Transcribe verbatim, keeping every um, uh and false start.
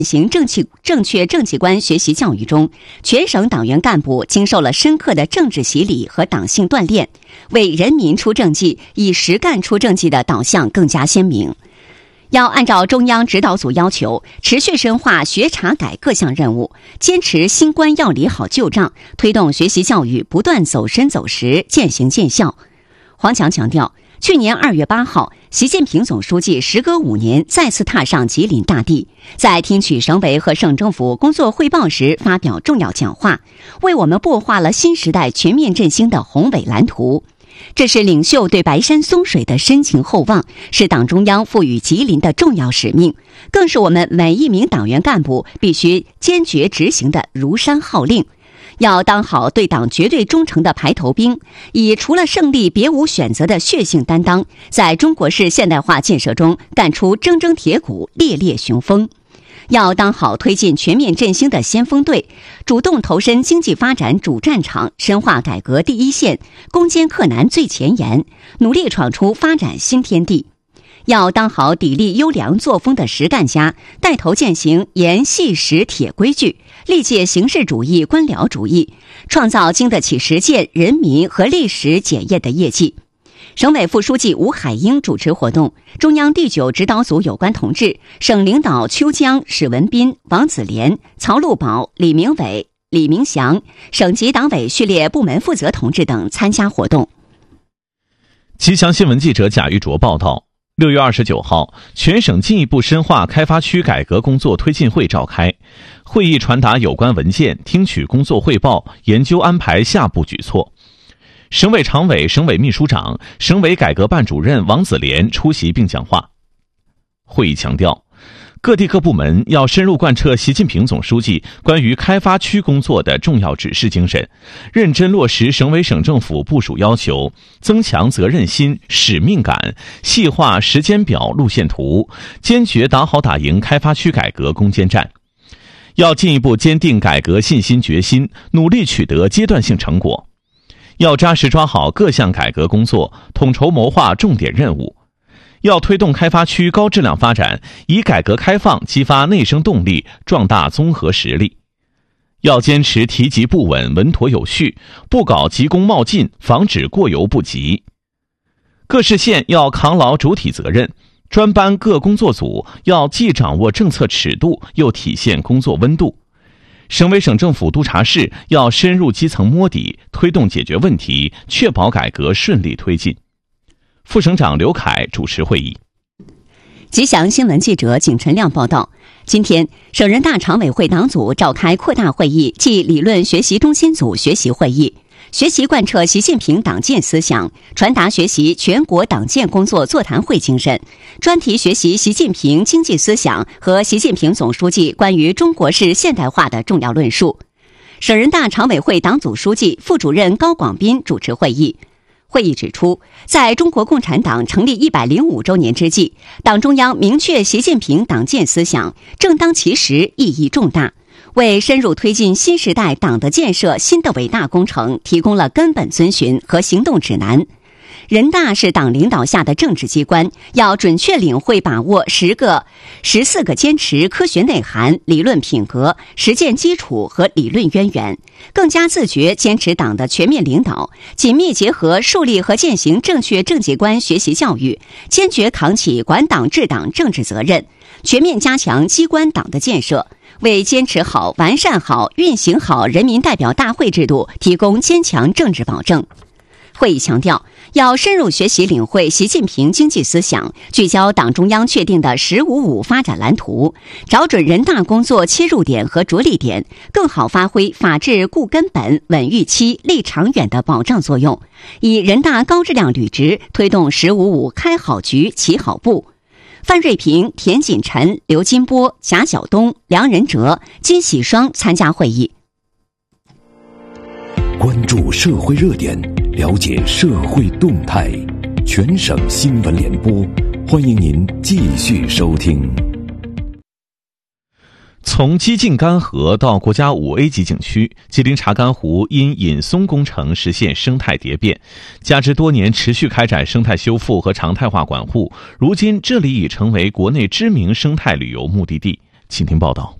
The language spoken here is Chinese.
行正气正确政绩观学习教育中，全省党员干部经受了深刻的政治洗礼和党性锻炼，为人民出政绩、以实干出政绩的导向更加鲜明。要按照中央指导组要求，持续深化学查改各项任务，坚持新官要理好旧账，推动学习教育不断走深走实、渐行渐效。黄强强调，去年二月八号，习近平总书记时隔五年再次踏上吉林大地，在听取省委和省政府工作汇报时发表重要讲话，为我们擘画了新时代全面振兴的宏伟蓝图。这是领袖对白山松水的深情厚望，是党中央赋予吉林的重要使命，更是我们每一名党员干部必须坚决执行的如山号令。要当好对党绝对忠诚的排头兵，以除了胜利别无选择的血性担当，在中国式现代化建设中干出铮铮铁骨、烈烈雄风。要当好推进全面振兴的先锋队，主动投身经济发展主战场，深化改革第一线，攻坚克难最前沿，努力闯出发展新天地。要当好砥砺优良作风的实干家，带头践行严细实铁规矩，历届形式主义官僚主义，创造经得起实践、人民和历史检验的业绩。省委副书记吴海英主持活动，中央第九指导组有关同志、省领导邱江、史文斌、王子莲、曹路宝、李明伟、李明祥，省级党委序列部门负责同志等参加活动。 吉祥新闻记者贾玉卓报道，六月二十九号，全省进一步深化开发区改革工作推进会召开，会议传达有关文件，听取工作汇报，研究安排下步举措。省委常委、省委秘书长、省委改革办主任王子莲出席并讲话。会议强调，各地各部门要深入贯彻习近平总书记关于开发区工作的重要指示精神，认真落实省委省政府部署要求，增强责任心、使命感，细化时间表、路线图，坚决打好打赢开发区改革攻坚战。要进一步坚定改革信心决心，努力取得阶段性成果。要扎实抓好各项改革工作，统筹谋划重点任务。要推动开发区高质量发展，以改革开放激发内生动力，壮大综合实力。要坚持提级不稳，稳妥有序，不搞急功冒进，防止过犹不及。各市县要扛牢主体责任，专班各工作组要既掌握政策尺度，又体现工作温度。省委省政府督察室要深入基层摸底，推动解决问题，确保改革顺利推进。副省长刘凯主持会议。 吉祥新闻记者景晨亮报道，今天省人大常委会党组召开扩大会议暨理论学习中心组学习会议，学习贯彻习近平党建思想，传达学习全国党建工作座谈会精神，专题学习习近平经济思想和习近平总书记关于中国式现代化的重要论述。省人大常委会党组书记、副主任高广斌主持会议。会议指出，在中国共产党成立一百零五周年之际，党中央明确习近平党建思想，正当其时，意义重大，为深入推进新时代党的建设新的伟大工程提供了根本遵循和行动指南。人大是党领导下的政治机关，要准确领会把握十个、十四个坚持科学内涵、理论品格、实践基础和理论渊源，更加自觉坚持党的全面领导，紧密结合树立和践行正确政绩观学习教育，坚决扛起管党治党政治责任，全面加强机关党的建设，为坚持好、完善好、运行好人民代表大会制度提供坚强政治保证。会议强调，要深入学习领会习近平经济思想，聚焦党中央确定的“十五五”发展蓝图，找准人大工作切入点和着力点，更好发挥法治固根本、稳预期、立长远的保障作用，以人大高质量履职推动“十五五”开好局、起好步。范瑞平、田锦臣、刘金波、贾晓东、梁仁哲、金喜双参加会议。 关注社会热点，了解社会动态，全省新闻联播，欢迎您继续收听。 从基晋干河到国家五 A 级景区，吉林查干湖因引松工程实现生态蝶变，加之多年持续开展生态修复和常态化管护，如今这里已成为国内知名生态旅游目的地， 请听报道。